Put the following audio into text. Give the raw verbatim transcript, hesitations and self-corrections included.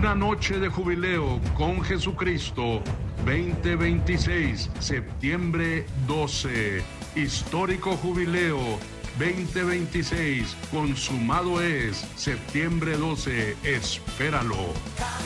Una noche de jubileo con Jesucristo, veinte veintiséis, septiembre doce. Histórico jubileo, veinte veintiséis, consumado es, septiembre doce. Espéralo.